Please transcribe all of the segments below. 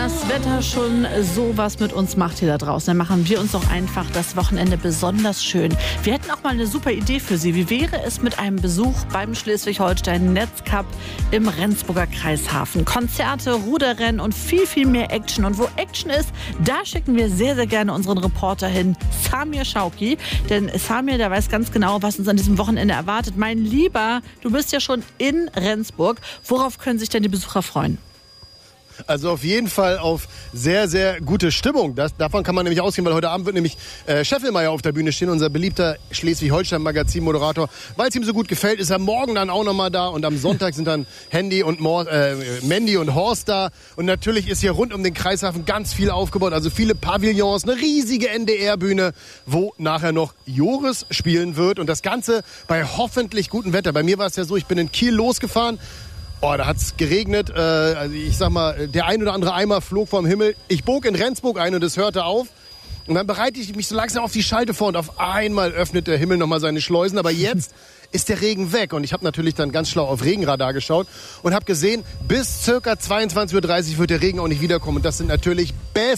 das Wetter schon sowas mit uns macht hier da draußen, dann machen wir uns doch einfach das Wochenende besonders schön. Wir hätten auch mal eine super Idee für Sie. Wie wäre es mit einem Besuch beim Schleswig-Holstein Netzcup im Rendsburger Kreishafen? Konzerte, Ruderrennen und viel, viel mehr Action. Und wo Action ist, da schicken wir sehr, sehr gerne unseren Reporter hin, Samir Schauki. Denn Samir, der weiß ganz genau, was uns an diesem Wochenende erwartet. Mein Lieber, du bist ja schon in Rendsburg. Worauf können sich denn die Besucher freuen? Also auf jeden Fall auf sehr, sehr gute Stimmung. Davon kann man nämlich ausgehen, weil heute Abend wird nämlich Scheffelmeier auf der Bühne stehen, unser beliebter Schleswig-Holstein-Magazin-Moderator. Weil es ihm so gut gefällt, ist er morgen dann auch nochmal da. Und am Sonntag sind dann Mandy und Horst da. Und natürlich ist hier rund um den Kreishafen ganz viel aufgebaut. Also viele Pavillons, eine riesige NDR-Bühne, wo nachher noch Joris spielen wird. Und das Ganze bei hoffentlich gutem Wetter. Bei mir war es ja so, ich bin in Kiel losgefahren. Oh, da hat's geregnet. Also ich sag mal, der ein oder andere Eimer flog vom Himmel. Ich bog in Rendsburg ein und es hörte auf. Und dann bereite ich mich so langsam auf die Schalte vor und auf einmal öffnet der Himmel nochmal seine Schleusen. Aber jetzt ist der Regen weg. Und ich habe natürlich dann ganz schlau auf Regenradar geschaut und habe gesehen, bis circa 22:30 Uhr wird der Regen auch nicht wiederkommen. Und das sind natürlich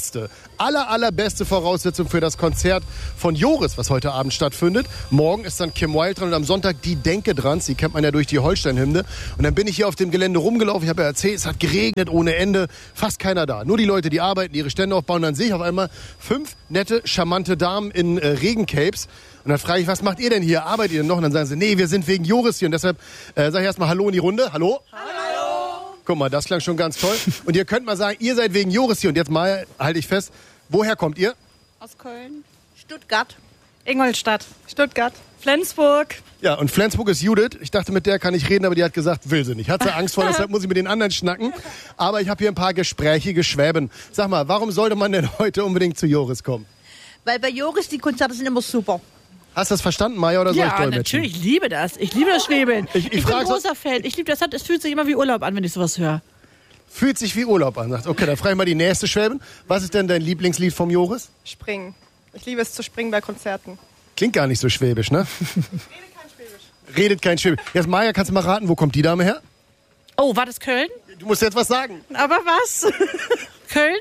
allerbeste Voraussetzungen für das Konzert von Joris, was heute Abend stattfindet. Morgen ist dann Kim Wilde dran und am Sonntag die Denke dran. Die kennt man ja durch die Holstein-Hymne. Und dann bin ich hier auf dem Gelände rumgelaufen. Ich habe ja erzählt, es hat geregnet ohne Ende. Fast keiner da. Nur die Leute, die arbeiten, ihre Stände aufbauen. Dann sehe ich auf einmal 5 nette, charmante Damen in Regencapes. Und dann frage ich, was macht ihr denn hier? Arbeitet ihr denn noch? Und dann sagen sie, nee, wir sind wegen Joris hier. Und deshalb sage ich erstmal Hallo in die Runde. Hallo? Hallo! Guck mal, das klang schon ganz toll. Und ihr könnt mal sagen, ihr seid wegen Joris hier. Und jetzt mal halte ich fest, woher kommt ihr? Aus Köln, Stuttgart, Ingolstadt, Stuttgart, Flensburg. Ja, und Flensburg ist Judith. Ich dachte, mit der kann ich reden, aber die hat gesagt, will sie nicht. Hat sie Angst vor, deshalb muss ich mit den anderen schnacken. Aber ich habe hier ein paar gesprächige Schwäben. Sag mal, warum sollte man denn heute unbedingt zu Joris kommen? weil bei Joris die Konzerte sind immer super. Hast du das verstanden, Maja, oder soll ich dolmetschen? Ja, natürlich, ich liebe das. Ich liebe das Schwebeln. Ich bin ein großer Fan. Ich liebe das. Es fühlt sich immer wie Urlaub an, wenn ich sowas höre. Fühlt sich wie Urlaub an. Okay, dann frage ich mal die nächste Schwäbin. Was ist denn dein Lieblingslied vom Joris? Springen. Ich liebe es zu springen bei Konzerten. Klingt gar nicht so schwäbisch, ne? Redet kein Schwäbisch. Jetzt, Maja, kannst du mal raten, wo kommt die Dame her? Oh, war das Köln? Du musst jetzt was sagen. Aber was? Köln?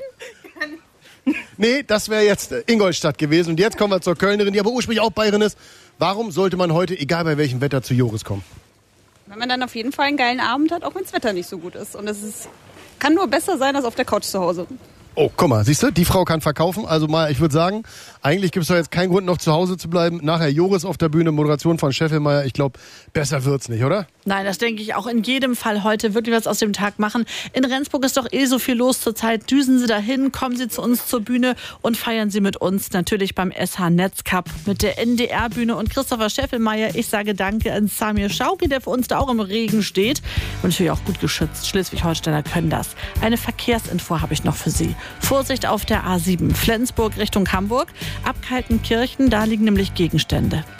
Nee, das wäre jetzt Ingolstadt gewesen. Und jetzt kommen wir zur Kölnerin, die aber ursprünglich auch Bayerin ist. Warum sollte man heute, egal bei welchem Wetter, zu Joris kommen? Wenn man dann auf jeden Fall einen geilen Abend hat, auch wenn das Wetter nicht so gut ist. Und kann nur besser sein als auf der Couch zu Hause. Oh, guck mal, siehst du, die Frau kann verkaufen. Also mal, ich würde sagen, eigentlich gibt es doch jetzt keinen Grund, noch zu Hause zu bleiben. Nachher Joris auf der Bühne, Moderation von Scheffelmeier. Ich glaube, besser wird's nicht, oder? Nein, das denke ich auch. In jedem Fall heute wirklich was aus dem Tag machen. In Rendsburg ist doch so viel los zurzeit. Düsen Sie dahin, kommen Sie zu uns zur Bühne und feiern Sie mit uns natürlich beim SH Netzcup mit der NDR-Bühne und Christopher Scheffelmeier. Ich sage danke an Samir Schauki, der für uns da auch im Regen steht. Und natürlich auch gut geschützt. Schleswig-Holsteiner können das. Eine Verkehrsinfo habe ich noch für Sie. Vorsicht auf der A7, Flensburg Richtung Hamburg. Ab Kaltenkirchen, da liegen nämlich Gegenstände.